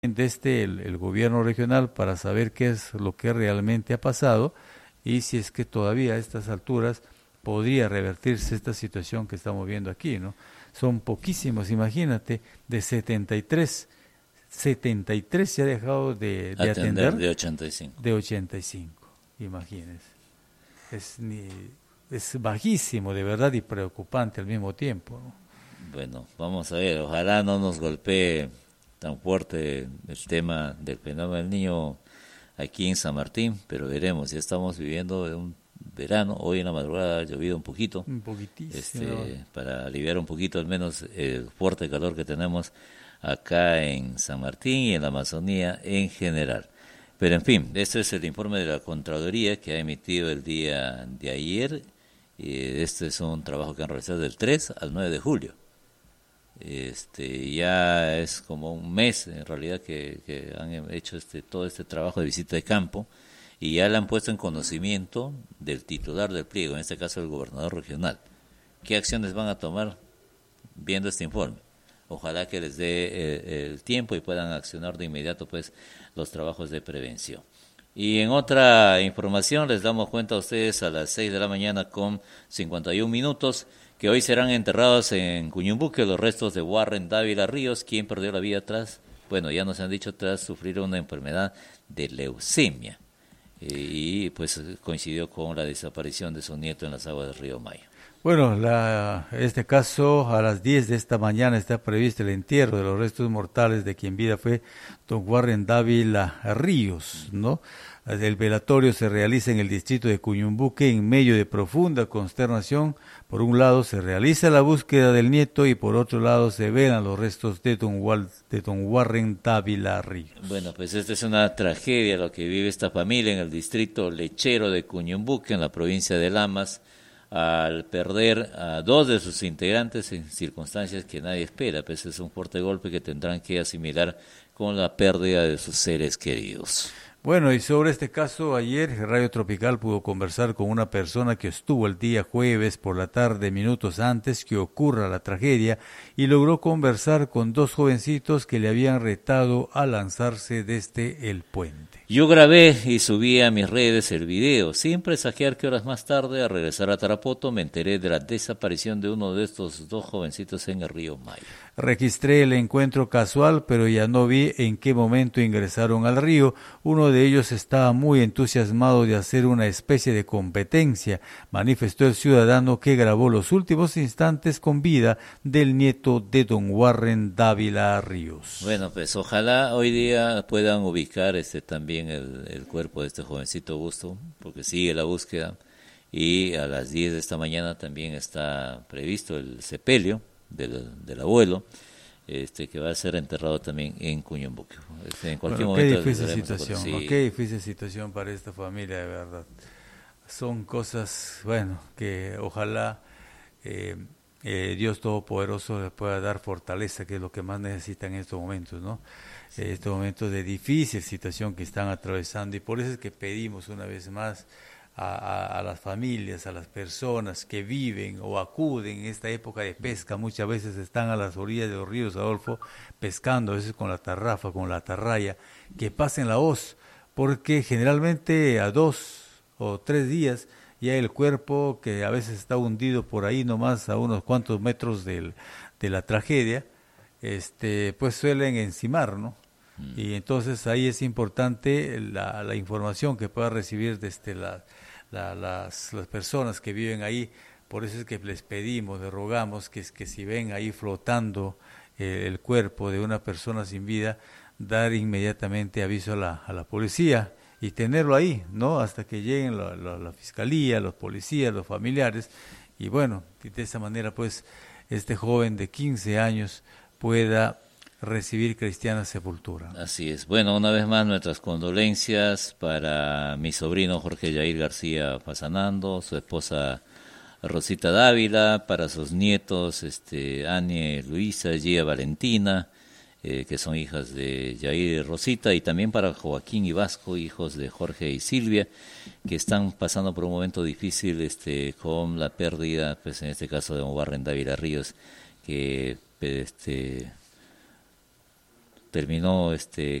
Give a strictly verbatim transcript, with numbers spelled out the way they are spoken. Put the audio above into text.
desde el, el gobierno regional para saber qué es lo que realmente ha pasado y si es que todavía a estas alturas podría revertirse esta situación que estamos viendo aquí, ¿no? Son poquísimos, imagínate, de setenta y tres, setenta y tres se ha dejado de, de Atender atender de ochenta y cinco. de ochenta y cinco, imagínense. Es, ni, es bajísimo, de verdad, y preocupante al mismo tiempo, ¿no? Bueno, vamos a ver, ojalá no nos golpee tan fuerte el tema del fenómeno del niño aquí en San Martín, pero veremos, ya estamos viviendo un verano, hoy en la madrugada ha llovido un poquito, Un poquitísimo. este, para aliviar un poquito al menos el fuerte calor que tenemos acá en San Martín y en la Amazonía en general. Pero en fin, este es el informe de la Contraloría que ha emitido el día de ayer. Y este es un trabajo que han realizado del tres al nueve de julio. Este, ya es como un mes en realidad que, que han hecho este, todo este trabajo de visita de campo y ya le han puesto en conocimiento del titular del pliego, en este caso el gobernador regional. ¿Qué acciones van a tomar viendo este informe? Ojalá que les dé eh, el tiempo y puedan accionar de inmediato pues los trabajos de prevención. Y en otra información les damos cuenta a ustedes a las seis de la mañana con cincuenta y un minutos que hoy serán enterrados en Cuñumbuque los restos de Warren Dávila Ríos, quien perdió la vida tras, bueno, ya nos han dicho, tras sufrir una enfermedad de leucemia. Eh, y pues coincidió con la desaparición de su nieto en las aguas del río Mayo. Bueno, la, en este caso, a las diez de esta mañana está previsto el entierro de los restos mortales de quien vida fue don Warren Dávila Ríos, ¿no? El velatorio se realiza en el distrito de Cuñumbuque en medio de profunda consternación. Por un lado se realiza la búsqueda del nieto y por otro lado se velan los restos de don, Wal, de don Warren Dávila Ríos. Bueno, pues esta es una tragedia lo que vive esta familia en el distrito lechero de Cuñumbuque, en la provincia de Lamas, al perder a dos de sus integrantes en circunstancias que nadie espera. Pues es un fuerte golpe que tendrán que asimilar con la pérdida de sus seres queridos. Bueno, y sobre este caso, ayer Radio Tropical pudo conversar con una persona que estuvo el día jueves por la tarde, minutos antes que ocurra la tragedia, y logró conversar con dos jovencitos que le habían retado a lanzarse desde el puente. Yo grabé y subí a mis redes el video. Sin presagiar que horas más tarde, al regresar a Tarapoto, me enteré de la desaparición de uno de estos dos jovencitos en el río Mayo. Registré el encuentro casual, pero ya no vi en qué momento ingresaron al río. Uno de ellos estaba muy entusiasmado de hacer una especie de competencia, manifestó el ciudadano que grabó los últimos instantes con vida del nieto de don Warren Dávila Ríos. Bueno, pues ojalá hoy día puedan ubicar este también el, el cuerpo de este jovencito Augusto, porque sigue la búsqueda, y a las diez de esta mañana también está previsto el sepelio del, del abuelo, este que va a ser enterrado también en Cuñumbuque. Este, en cualquier bueno, momento. qué difícil situación, sí. ¿no? Qué difícil situación para esta familia, de verdad. Son cosas, bueno, que ojalá eh, eh, Dios Todopoderoso les pueda dar fortaleza, que es lo que más necesitan en estos momentos, ¿no? Sí. En estos momentos de difícil situación que están atravesando, y por eso es que pedimos una vez más A, a, a las familias, a las personas que viven o acuden en esta época de pesca. Muchas veces están a las orillas de los ríos, Adolfo, pescando, a veces con la tarrafa, con la atarraya, que pasen la hoz, porque generalmente a dos o tres días ya el cuerpo, que a veces está hundido por ahí nomás a unos cuantos metros del, de la tragedia, este, pues suelen encimar, ¿no? Y entonces ahí es importante la, la información que pueda recibir desde la, la, las, las personas que viven ahí. Por eso es que les pedimos, les rogamos que, que si ven ahí flotando eh, el cuerpo de una persona sin vida, dar inmediatamente aviso a la, a la policía y tenerlo ahí, ¿no? Hasta que lleguen la, la, la fiscalía, los policías, los familiares. Y bueno, de esa manera pues este joven de quince años pueda recibir cristiana sepultura. Así es. Bueno, una vez más nuestras condolencias para mi sobrino Jorge Yair García Pasanando, su esposa Rosita Dávila, para sus nietos este Anie Luisa, Gia Valentina, eh, que son hijas de Yair y Rosita, y también para Joaquín y Vasco, hijos de Jorge y Silvia, que están pasando por un momento difícil este con la pérdida, pues en este caso de Warren Dávila Ríos, que este terminó este